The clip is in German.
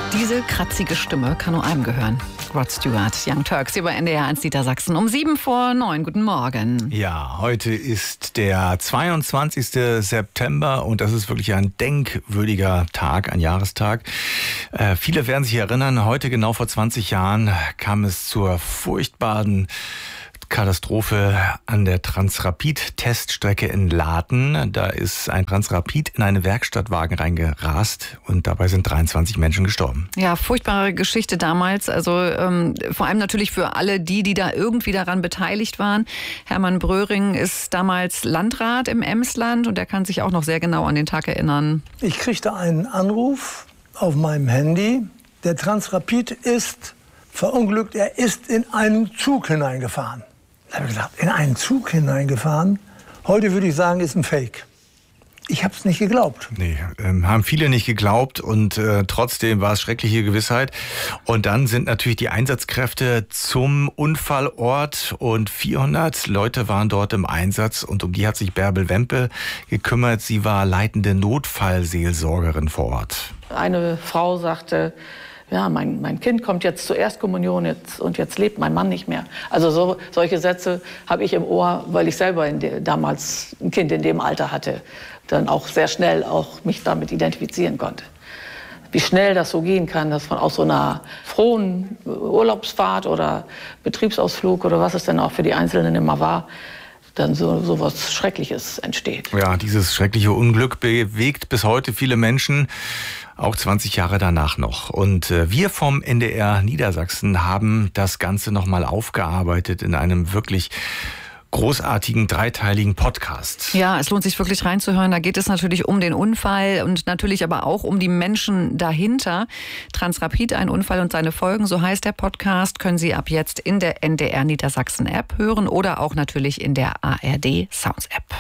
Diese kratzige Stimme kann nur einem gehören. Rod Stewart, Young Turks über NDR 1 Niedersachsen um 7:09. Guten Morgen. Ja, heute ist der 22. September und das ist wirklich ein denkwürdiger Tag, ein Jahrestag. Viele werden sich erinnern, heute genau vor 20 Jahren kam es zur furchtbaren Katastrophe an der Transrapid-Teststrecke in Laden. Da ist ein Transrapid in einen Werkstattwagen reingerast und dabei sind 23 Menschen gestorben. Ja, furchtbare Geschichte damals. Also vor allem natürlich für alle die da irgendwie daran beteiligt waren. Hermann Bröhring ist damals Landrat im Emsland und er kann sich auch noch sehr genau an den Tag erinnern. Ich kriegte einen Anruf auf meinem Handy. Der Transrapid ist verunglückt. Er ist in einen Zug hineingefahren. Da habe ich gedacht, in einen Zug hineingefahren? Heute würde ich sagen, ist ein Fake. Ich habe es nicht geglaubt. Nee, haben viele nicht geglaubt und trotzdem war es schreckliche Gewissheit. Und dann sind natürlich die Einsatzkräfte zum Unfallort und 400 Leute waren dort im Einsatz und um die hat sich Bärbel Wempe gekümmert. Sie war leitende Notfallseelsorgerin vor Ort. Eine Frau sagte, ja, mein Kind kommt jetzt zur Erstkommunion und jetzt lebt mein Mann nicht mehr. Also solche Sätze habe ich im Ohr, weil ich selber damals ein Kind in dem Alter hatte. Dann auch sehr schnell auch mich damit identifizieren konnte. Wie schnell das so gehen kann, dass man aus so einer frohen Urlaubsfahrt oder Betriebsausflug oder was es denn auch für die Einzelnen immer war, dann so was Schreckliches entsteht. Ja, dieses schreckliche Unglück bewegt bis heute viele Menschen, auch 20 Jahre danach noch. Und wir vom NDR Niedersachsen haben das Ganze nochmal aufgearbeitet in einem wirklich großartigen, dreiteiligen Podcast. Ja, es lohnt sich wirklich reinzuhören. Da geht es natürlich um den Unfall und natürlich aber auch um die Menschen dahinter. Transrapid, ein Unfall und seine Folgen, so heißt der Podcast, können Sie ab jetzt in der NDR Niedersachsen App hören oder auch natürlich in der ARD Sounds App.